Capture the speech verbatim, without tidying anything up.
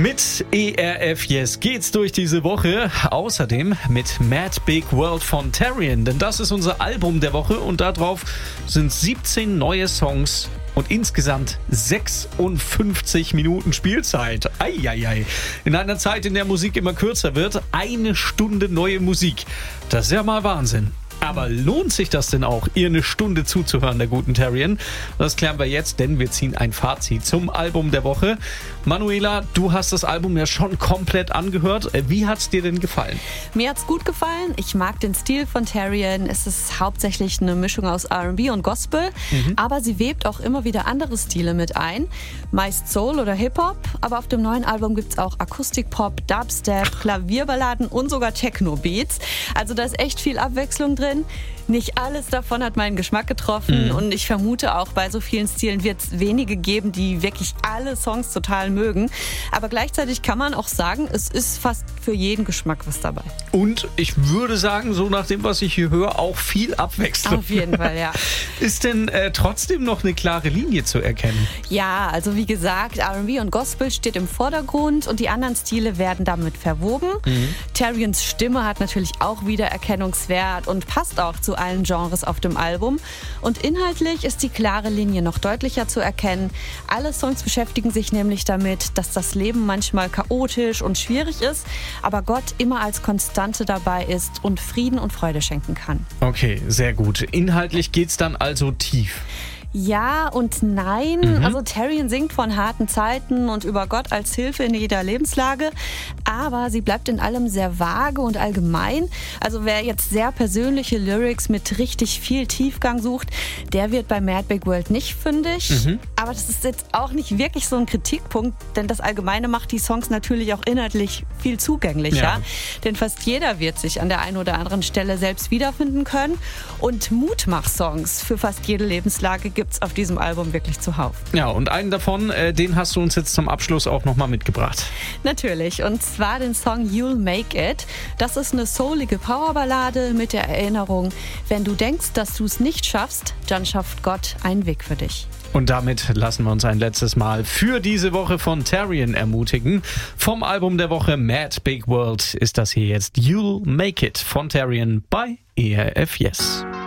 Mit E R F Yes geht's durch diese Woche. Außerdem mit Mad Big World von Tarion, denn das ist unser Album der Woche und darauf sind siebzehn neue Songs und insgesamt sechsundfünfzig Minuten Spielzeit. Eieiei. In einer Zeit, in der Musik immer kürzer wird, eine Stunde neue Musik. Das ist ja mal Wahnsinn. Aber lohnt sich das denn auch, ihr eine Stunde zuzuhören, der guten Tarion? Das klären wir jetzt, denn wir ziehen ein Fazit zum Album der Woche. Manuela, du hast das Album ja schon komplett angehört. Wie hat's dir denn gefallen? Mir hat's gut gefallen. Ich mag den Stil von Tarion. Es ist hauptsächlich eine Mischung aus R and B und Gospel, mhm. aber sie webt auch immer wieder andere Stile mit ein. Meist Soul oder Hip-Hop, aber auf dem neuen Album gibt's auch Akustik-Pop, Dubstep, Klavierballaden und sogar Techno-Beats. Also da ist echt viel Abwechslung drin. Nicht alles davon hat meinen Geschmack getroffen mhm. und ich vermute auch, bei so vielen Stilen wird es wenige geben, die wirklich alle Songs total mögen. Aber gleichzeitig kann man auch sagen, es ist fast für jeden Geschmack was dabei. Und ich würde sagen, so nach dem, was ich hier höre, auch viel Abwechslung. Auf jeden Fall, ja. Ist denn äh, trotzdem noch eine klare Linie zu erkennen? Ja, also wie gesagt, R and B und Gospel steht im Vordergrund und die anderen Stile werden damit verwoben. Mhm. Tarions Stimme hat natürlich auch Wiedererkennungswert und passt auch zu allen Genres auf dem Album. Und inhaltlich ist die klare Linie noch deutlicher zu erkennen. Alle Songs beschäftigen sich nämlich damit, dass das Leben manchmal chaotisch und schwierig ist, aber Gott immer als Konstante dabei ist und Frieden und Freude schenken kann. Okay, sehr gut. Inhaltlich geht's dann also tief. Ja und nein. Mhm. Also Tarion singt von harten Zeiten und über Gott als Hilfe in jeder Lebenslage, aber sie bleibt in allem sehr vage und allgemein. Also wer jetzt sehr persönliche Lyrics mit richtig viel Tiefgang sucht, der wird bei Mad Big World nicht fündig. Mhm. Aber das ist jetzt auch nicht wirklich so ein Kritikpunkt, denn das Allgemeine macht die Songs natürlich auch inhaltlich viel zugänglicher. Ja. Denn fast jeder wird sich an der einen oder anderen Stelle selbst wiederfinden können. Und Mutmach-Songs für fast jede Lebenslage gibt gibt's auf diesem Album wirklich zuhauf. Ja, und einen davon, äh, den hast du uns jetzt zum Abschluss auch nochmal mitgebracht. Natürlich, und zwar den Song You'll Make It. Das ist eine soulige Powerballade mit der Erinnerung, wenn du denkst, dass du es nicht schaffst, dann schafft Gott einen Weg für dich. Und damit lassen wir uns ein letztes Mal für diese Woche von Tarion ermutigen. Vom Album der Woche Mad Big World ist das hier jetzt You'll Make It von Tarion bei E R F Yes.